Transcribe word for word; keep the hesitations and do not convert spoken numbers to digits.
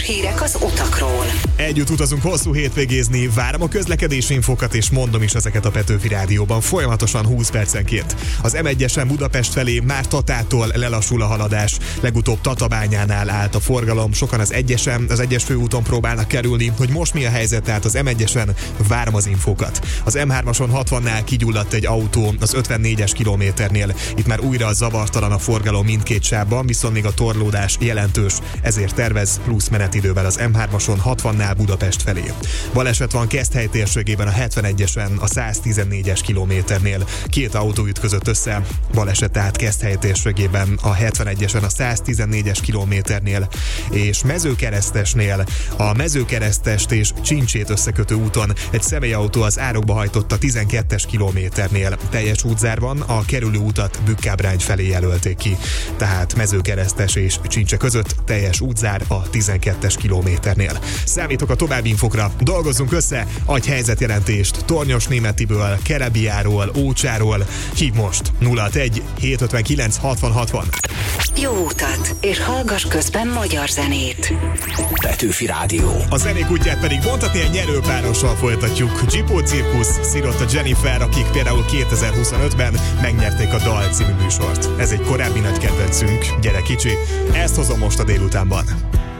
hírek az utakról. Együtt utazunk hosszú hétvégézni, várom a közlekedési infokat, és mondom is ezeket a Petőfi Rádióban folyamatosan húsz percenként. Az em egyesen Budapest felé már Tatától lelassul a haladás. Legutóbb Tatabányánál állt a forgalom, sokan az egyesen, az egyes főúton próbálnak kerülni. Hogy most mi a helyzet, tehát az em egyesen, várom az infókat. Az em hármason hatvannál kigyulladt egy autó az ötvennégyes kilométernél. Itt már újra zavartalan a forgalom mindkét sávban, viszont még a torlódás jelentős, ezért tervez plusz menetidővel az em hármason hatvannál Budapest felé. Baleset van Keszthely térségében a hetvenegyesen a száztizennégyes kilométernél. Két autó ütközött össze, baleset tehát Keszthely térségében a hetvenegyesen a száztizennégyes kilométernél, és Mezőkeresztesnél a Mezőkeresztest és Csincsét összekötő úton egy személyautó az árokba hajtott a tizenkettes kilométernél. Teljes útzár van, a kerülő utat Bükkábrány felé jelölték ki. Tehát Mezőkeresztes és Csincse között teljes útzár a tizenkettes kilométernél. Számítok a további infokra, dolgozzunk össze, adj helyzetjelentést Tornyos Németiből, Kerebiáról, Ócsáról. Hív most nulla hatvanegy hétszázötvenkilenc hatvan hatvan. Jó utat, és hallgass közben magyar zenét. Petőfi Rádió. A zenék útját pedig mondhatni egy nyerőpárossal folytatjuk. Gipó Cirkusz, Szirotta Jennifer, akik például kétezer-huszonötben megnyerték a Dal című műsort. Ez egy korábbi nagy kedvencünk, gyere kicsi, ezt hozom most a délutánban.